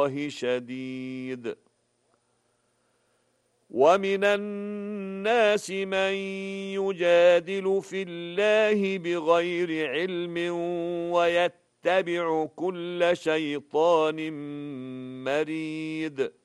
شديد. ومن الناس من يجادل في الله بغير علم ويتبع كل شيطان مريد.